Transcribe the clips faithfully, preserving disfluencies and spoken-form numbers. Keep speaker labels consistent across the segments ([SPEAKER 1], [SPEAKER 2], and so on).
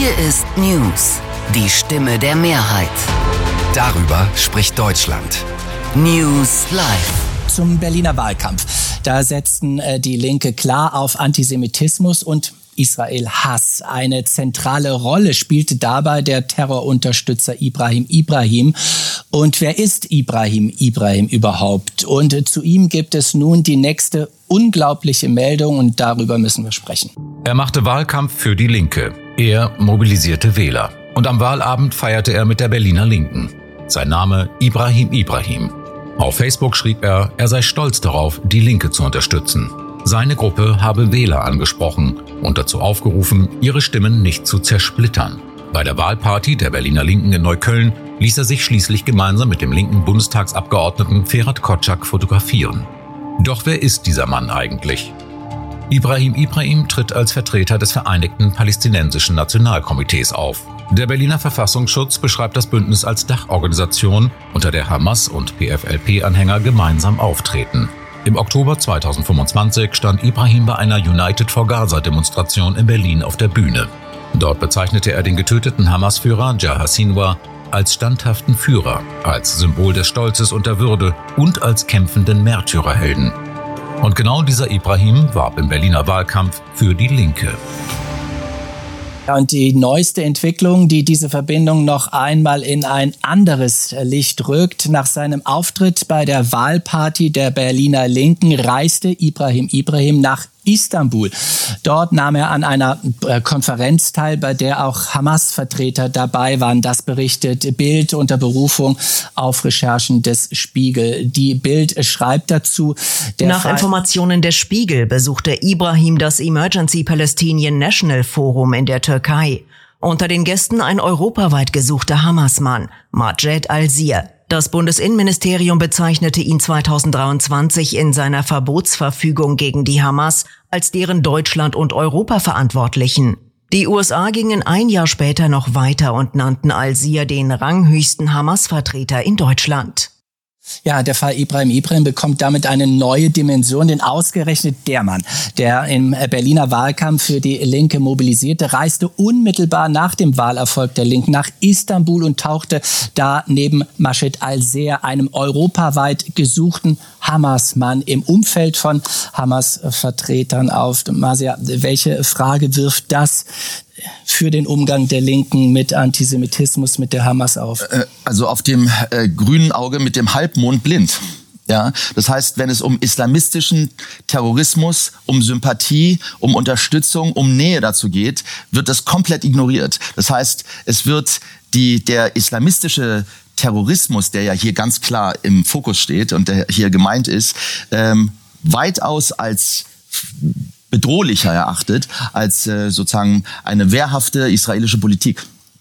[SPEAKER 1] Hier ist News, die Stimme der Mehrheit.
[SPEAKER 2] Darüber spricht Deutschland.
[SPEAKER 1] News Live.
[SPEAKER 3] Zum Berliner Wahlkampf. Da setzten äh, die Linke klar auf Antisemitismus und Israel-Hass. Eine zentrale Rolle spielte dabei der Terrorunterstützer Ibrahim Ibrahim. Und wer ist Ibrahim Ibrahim überhaupt? Und äh, zu ihm gibt es nun die nächste unglaubliche Meldung und darüber müssen wir sprechen.
[SPEAKER 4] Er machte Wahlkampf für die Linke. Er mobilisierte Wähler. Und am Wahlabend feierte er mit der Berliner Linken. Sein Name Ibrahim Ibrahim. Auf Facebook schrieb er, er sei stolz darauf, die Linke zu unterstützen. Seine Gruppe habe Wähler angesprochen und dazu aufgerufen, ihre Stimmen nicht zu zersplittern. Bei der Wahlparty der Berliner Linken in Neukölln ließ er sich schließlich gemeinsam mit dem linken Bundestagsabgeordneten Ferhat Kotschak fotografieren. Doch wer ist dieser Mann eigentlich? Ibrahim Ibrahim tritt als Vertreter des Vereinigten Palästinensischen Nationalkomitees auf. Der Berliner Verfassungsschutz beschreibt das Bündnis als Dachorganisation, unter der Hamas und P F L P-Anhänger gemeinsam auftreten. Im Oktober zweitausendfünfundzwanzig stand Ibrahim bei einer United for Gaza-Demonstration in Berlin auf der Bühne. Dort bezeichnete er den getöteten Hamas-Führer Yahya Sinwar als standhaften Führer, als Symbol des Stolzes und der Würde und als kämpfenden Märtyrerhelden. Und genau dieser Ibrahim warb im Berliner Wahlkampf für die Linke.
[SPEAKER 3] Und die neueste Entwicklung, die diese Verbindung noch einmal in ein anderes Licht rückt. Nach seinem Auftritt bei der Wahlparty der Berliner Linken reiste Ibrahim Ibrahim nach Istanbul. Dort nahm er an einer Konferenz teil, bei der auch Hamas-Vertreter dabei waren. Das berichtet Bild unter Berufung auf Recherchen des Spiegel. Die Bild schreibt dazu:
[SPEAKER 5] der Nach Fall Informationen des Spiegel besuchte Ibrahim das Emergency Palestinian National Forum in der Türkei. Unter den Gästen ein europaweit gesuchter Hamas-Mann, Majed Al-Zir. Das Bundesinnenministerium bezeichnete ihn zweitausenddreiundzwanzig in seiner Verbotsverfügung gegen die Hamas als deren Deutschland- und Europa-Verantwortlichen. Die U S A gingen ein Jahr später noch weiter und nannten Al-Zir den ranghöchsten Hamas-Vertreter in Deutschland.
[SPEAKER 3] Ja, der Fall Ibrahim Ibrahim bekommt damit eine neue Dimension, denn ausgerechnet der Mann, der im Berliner Wahlkampf für die Linke mobilisierte, reiste unmittelbar nach dem Wahlerfolg der Linken nach Istanbul und tauchte da neben Majed Al-Zir, einem europaweit gesuchten Hamas-Mann, im Umfeld von Hamas-Vertretern auf. Masia, welche Frage wirft das für den Umgang der Linken mit Antisemitismus, mit der Hamas auf?
[SPEAKER 6] Also auf dem äh, grünen Auge mit dem Halbmond blind. Ja, das heißt, wenn es um islamistischen Terrorismus, um Sympathie, um Unterstützung, um Nähe dazu geht, wird das komplett ignoriert. Das heißt, es wird die, der islamistische Terrorismus, der ja hier ganz klar im Fokus steht und der hier gemeint ist, ähm, weitaus als bedrohlicher erachtet als äh, sozusagen eine wehrhafte israelische Politik.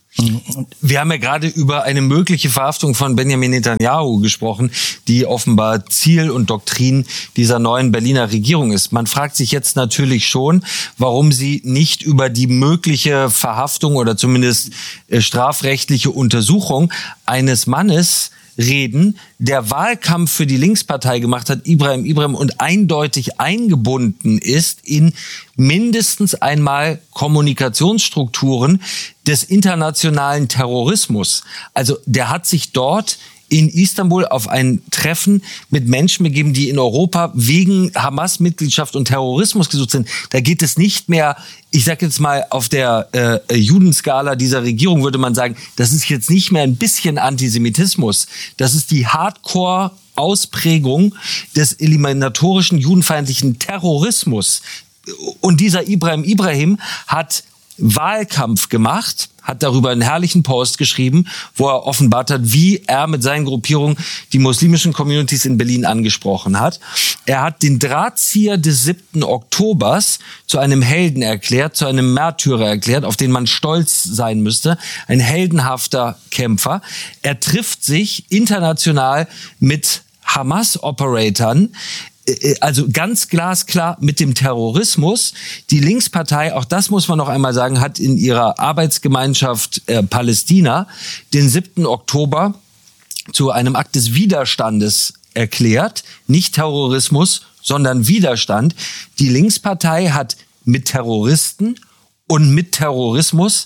[SPEAKER 7] Wir haben ja gerade über eine mögliche Verhaftung von Benjamin Netanyahu gesprochen, die offenbar Ziel und Doktrin dieser neuen Berliner Regierung ist. Man fragt sich jetzt natürlich schon, warum sie nicht über die mögliche Verhaftung oder zumindest äh, strafrechtliche Untersuchung eines Mannes reden, der Wahlkampf für die Linkspartei gemacht hat, Ibrahim Ibrahim, und eindeutig eingebunden ist in mindestens einmal Kommunikationsstrukturen des internationalen Terrorismus. Also der hat sich dort in Istanbul auf ein Treffen mit Menschen begeben, die in Europa wegen Hamas-Mitgliedschaft und Terrorismus gesucht sind. Da geht es nicht mehr, ich sage jetzt mal, auf der äh, Judenskala dieser Regierung würde man sagen, das ist jetzt nicht mehr ein bisschen Antisemitismus. Das ist die Hardcore-Ausprägung des eliminatorischen, judenfeindlichen Terrorismus. Und dieser Ibrahim Ibrahim hat Wahlkampf gemacht, hat darüber einen herrlichen Post geschrieben, wo er offenbart hat, wie er mit seinen Gruppierungen die muslimischen Communities in Berlin angesprochen hat. Er hat den Drahtzieher des siebten Oktobers zu einem Helden erklärt, zu einem Märtyrer erklärt, auf den man stolz sein müsste. Ein heldenhafter Kämpfer. Er trifft sich international mit Hamas-Operatoren, also ganz glasklar mit dem Terrorismus. Die Linkspartei, auch das muss man noch einmal sagen, hat in ihrer Arbeitsgemeinschaft äh, Palästina den siebten Oktober zu einem Akt des Widerstandes erklärt. Nicht Terrorismus, sondern Widerstand. Die Linkspartei hat mit Terroristen und mit Terrorismus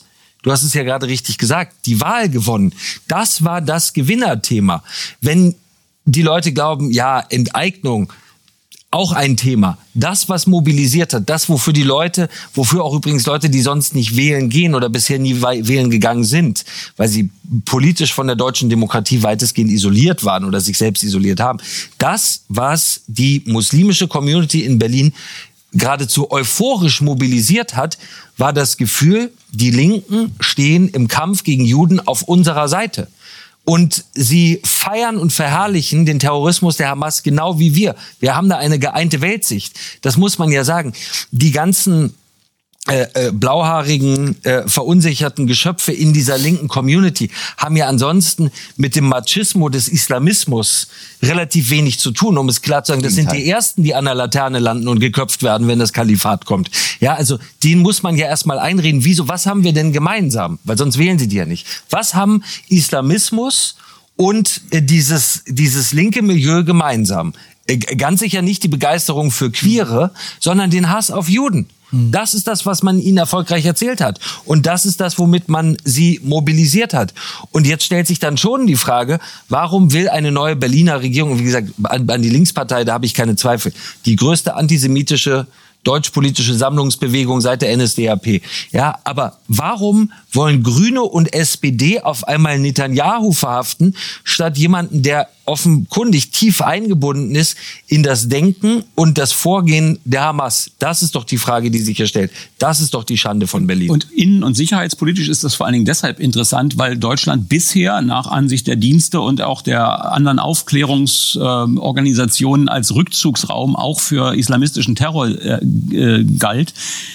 [SPEAKER 7] du hast es ja gerade richtig gesagt, die Wahl gewonnen. Das war das Gewinnerthema. Wenn die Leute glauben, ja, Enteignung, auch ein Thema. Das, was mobilisiert hat, das, wofür die Leute, wofür auch übrigens Leute, die sonst nicht wählen gehen oder bisher nie wählen gegangen sind, weil sie politisch von der deutschen Demokratie weitestgehend isoliert waren oder sich selbst isoliert haben. Das, was die muslimische Community in Berlin geradezu euphorisch mobilisiert hat, war das Gefühl, die Linken stehen im Kampf gegen Juden auf unserer Seite. Und sie feiern und verherrlichen den Terrorismus der Hamas genau wie wir. Wir haben da eine geeinte Weltsicht. Das muss man ja sagen. Die ganzen äh, äh, blauhaarigen, äh, verunsicherten Geschöpfe in dieser linken Community haben ja ansonsten mit dem Machismo des Islamismus relativ wenig zu tun, um es klar zu sagen. Das sind die Ersten, die an der Laterne landen und geköpft werden, wenn das Kalifat kommt. Ja, also den muss man ja erstmal einreden. Wieso, was haben wir denn gemeinsam? Weil sonst wählen sie die ja nicht. Was haben Islamismus und äh, dieses, dieses linke Milieu gemeinsam? Äh, ganz sicher nicht die Begeisterung für Queere, sondern den Hass auf Juden. Das ist das, was man ihnen erfolgreich erzählt hat. Und das ist das, womit man sie mobilisiert hat. Und jetzt stellt sich dann schon die Frage, warum will eine neue Berliner Regierung, wie gesagt, an, an die Linkspartei, da habe ich keine Zweifel, die größte antisemitische deutschpolitische Sammlungsbewegung seit der N S D A P. Ja, aber warum wollen Grüne und S P D auf einmal Netanyahu verhaften, statt jemanden, der offenkundig tief eingebunden ist in das Denken und das Vorgehen der Hamas? Das ist doch die Frage, die sich hier stellt. Das ist doch die Schande von Berlin.
[SPEAKER 8] Und innen- und sicherheitspolitisch ist das vor allen Dingen deshalb interessant, weil Deutschland bisher nach Ansicht der Dienste und auch der anderen Aufklärungsorganisationen äh, als Rückzugsraum auch für islamistischen Terror äh, äh, galt.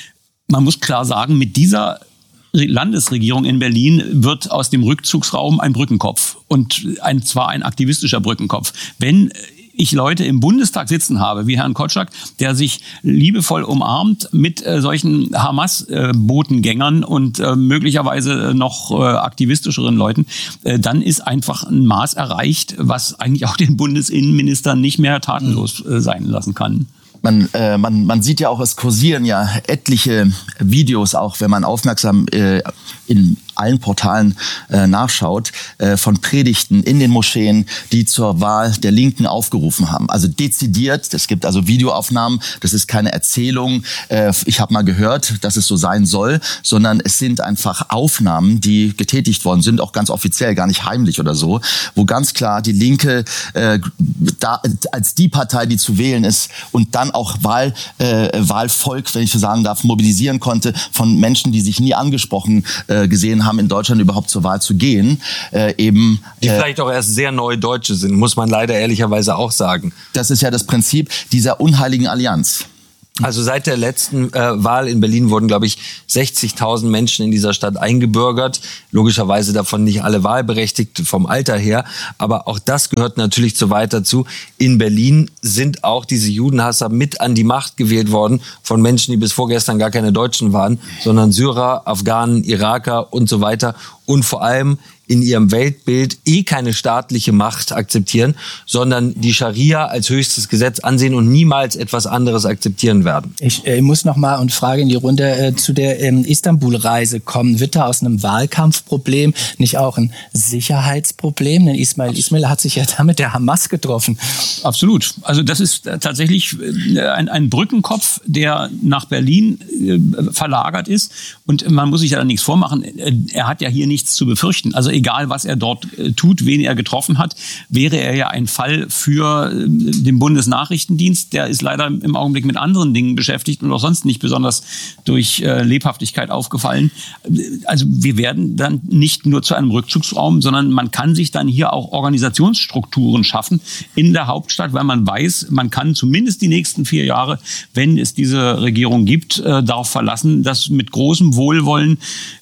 [SPEAKER 8] Man muss klar sagen, mit dieser Landesregierung in Berlin wird aus dem Rückzugsraum ein Brückenkopf und ein, zwar ein aktivistischer Brückenkopf. Wenn ich Leute im Bundestag sitzen habe, wie Herrn Kotschak, der sich liebevoll umarmt mit äh, solchen Hamas-Botengängern äh, und äh, möglicherweise noch äh, aktivistischeren Leuten, äh, dann ist einfach ein Maß erreicht, was eigentlich auch den Bundesinnenminister nicht mehr tatenlos äh, sein lassen kann.
[SPEAKER 6] Man, äh, man, man sieht ja auch, es kursieren ja etliche Videos, auch wenn man aufmerksam äh, in allen Portalen äh, nachschaut, äh, von Predigten in den Moscheen, die zur Wahl der Linken aufgerufen haben. Also dezidiert, es gibt also Videoaufnahmen, das ist keine Erzählung, äh, ich habe mal gehört, dass es so sein soll, sondern es sind einfach Aufnahmen, die getätigt worden sind, auch ganz offiziell, gar nicht heimlich oder so, wo ganz klar die Linke äh, da, als die Partei, die zu wählen ist und dann auch Wahl, äh, Wahlvolk, wenn ich so sagen darf, mobilisieren konnte von Menschen, die sich nie angesprochen äh, gesehen haben, in Deutschland überhaupt zur Wahl zu gehen. Äh, eben,
[SPEAKER 7] die
[SPEAKER 6] äh,
[SPEAKER 7] vielleicht auch erst sehr neue Deutsche sind, muss man leider ehrlicherweise auch sagen.
[SPEAKER 6] Das ist ja das Prinzip dieser unheiligen Allianz.
[SPEAKER 7] Also seit der letzten äh, Wahl in Berlin wurden, glaube ich, sechzigtausend Menschen in dieser Stadt eingebürgert. Logischerweise davon nicht alle wahlberechtigt vom Alter her. Aber auch das gehört natürlich zu weit dazu. In Berlin sind auch diese Judenhasser mit an die Macht gewählt worden von Menschen, die bis vorgestern gar keine Deutschen waren, sondern Syrer, Afghanen, Iraker und so weiter. Und vor allem in ihrem Weltbild eh keine staatliche Macht akzeptieren, sondern die Scharia als höchstes Gesetz ansehen und niemals etwas anderes akzeptieren werden.
[SPEAKER 3] Ich äh, muss noch mal und frage in die Runde äh, zu der ähm, Istanbul-Reise kommen. Wird da aus einem Wahlkampfproblem nicht auch ein Sicherheitsproblem? Denn Ismail Ismail hat sich ja da mit der Hamas getroffen.
[SPEAKER 8] Absolut. Also das ist tatsächlich ein, ein Brückenkopf, der nach Berlin äh, verlagert ist. Und man muss sich ja da nichts vormachen. Er hat ja hier nichts zu befürchten. Also egal, was er dort äh, tut, wen er getroffen hat, wäre er ja ein Fall für äh, den Bundesnachrichtendienst. Der ist leider im Augenblick mit anderen Dingen beschäftigt und auch sonst nicht besonders durch äh, Lebhaftigkeit aufgefallen. Also wir werden dann nicht nur zu einem Rückzugsraum, sondern man kann sich dann hier auch Organisationsstrukturen schaffen in der Hauptstadt, weil man weiß, man kann zumindest die nächsten vier Jahre, wenn es diese Regierung gibt, äh, darauf verlassen, dass mit großem Wohlwollen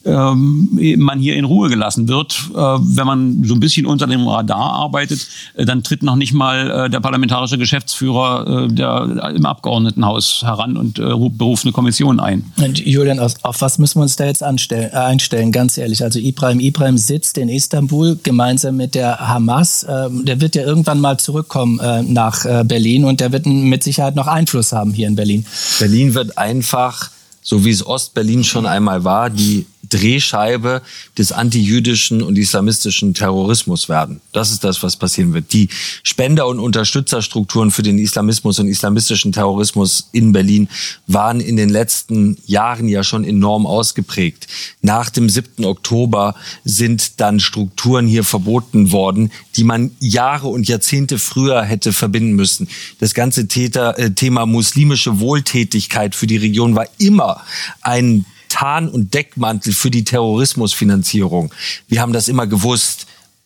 [SPEAKER 8] ähm, man hier in Ruhe gelassen wird. Wenn man so ein bisschen unter dem Radar arbeitet, dann tritt noch nicht mal der parlamentarische Geschäftsführer der, im Abgeordnetenhaus heran und beruft eine Kommission ein.
[SPEAKER 3] Und Julian, auf, auf was müssen wir uns da jetzt anstellen, äh, einstellen, ganz ehrlich? Also Ibrahim Ibrahim sitzt in Istanbul gemeinsam mit der Hamas. Ähm, der wird ja irgendwann mal zurückkommen äh, nach äh, Berlin und der wird mit Sicherheit noch Einfluss haben hier in Berlin.
[SPEAKER 7] Berlin wird einfach, so wie es Ostberlin schon einmal war, die Drehscheibe des antijüdischen und islamistischen Terrorismus werden. Das ist das, was passieren wird. Die Spender- und Unterstützerstrukturen für den Islamismus und islamistischen Terrorismus in Berlin waren in den letzten Jahren ja schon enorm ausgeprägt. Nach dem siebten Oktober sind dann Strukturen hier verboten worden, die man Jahre und Jahrzehnte früher hätte verbinden müssen. Das ganze Täter, äh, Thema muslimische Wohltätigkeit für die Region war immer ein Tarn- und Deckmantel für die Terrorismusfinanzierung. Wir haben das immer gewusst.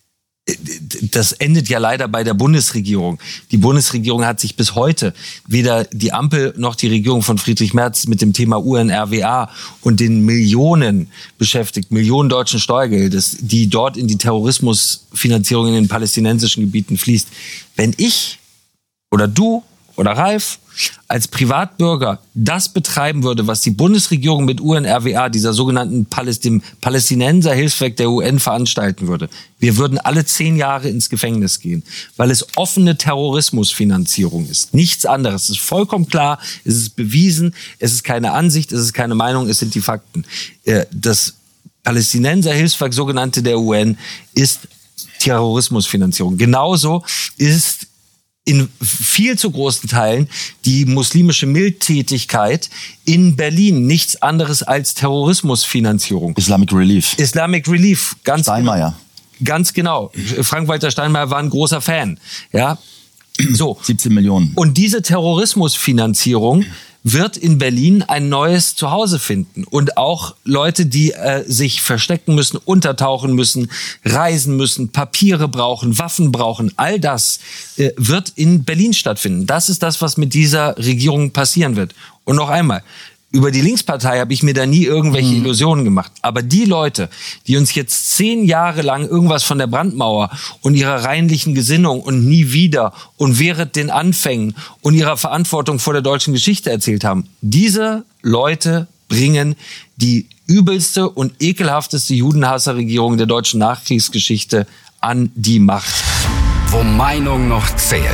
[SPEAKER 7] Das endet ja leider bei der Bundesregierung. Die Bundesregierung hat sich bis heute weder die Ampel noch die Regierung von Friedrich Merz mit dem Thema U N R W A und den Millionen beschäftigt, Millionen deutschen Steuergeldes, die dort in die Terrorismusfinanzierung in den palästinensischen Gebieten fließt. Wenn ich oder du oder Ralf als Privatbürger das betreiben würde, was die Bundesregierung mit U N R W A, dieser sogenannten Palästin- Palästinenser-Hilfswerk der U N, veranstalten würde, wir würden alle zehn Jahre ins Gefängnis gehen, weil es offene Terrorismusfinanzierung ist. Nichts anderes. Es ist vollkommen klar, es ist bewiesen, es ist keine Ansicht, es ist keine Meinung, es sind die Fakten. Das Palästinenser-Hilfswerk, sogenannte der U N, ist Terrorismusfinanzierung. Genauso ist in viel zu großen Teilen die muslimische Mildtätigkeit in Berlin nichts anderes als Terrorismusfinanzierung.
[SPEAKER 6] Islamic Relief.
[SPEAKER 7] Islamic Relief, ganz
[SPEAKER 6] Steinmeier.
[SPEAKER 7] Genau, ganz genau. Frank-Walter Steinmeier war ein großer Fan. Ja, so.
[SPEAKER 6] siebzehn Millionen.
[SPEAKER 7] Und diese Terrorismusfinanzierung wird in Berlin ein neues Zuhause finden. Und auch Leute, die äh, sich verstecken müssen, untertauchen müssen, reisen müssen, Papiere brauchen, Waffen brauchen, all das äh, wird in Berlin stattfinden. Das ist das, was mit dieser Regierung passieren wird. Und noch einmal, über die Linkspartei habe ich mir da nie irgendwelche mhm. Illusionen gemacht. Aber die Leute, die uns jetzt zehn Jahre lang irgendwas von der Brandmauer und ihrer reinlichen Gesinnung und nie wieder und während den Anfängen und ihrer Verantwortung vor der deutschen Geschichte erzählt haben, diese Leute bringen die übelste und ekelhafteste Judenhasserregierung der deutschen Nachkriegsgeschichte an die Macht.
[SPEAKER 2] Wo Meinung noch zählt.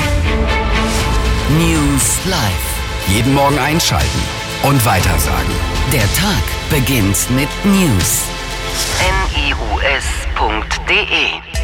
[SPEAKER 1] News Live.
[SPEAKER 2] Jeden Morgen einschalten und weitersagen.
[SPEAKER 1] Der Tag beginnt mit News. N I U S punkt D E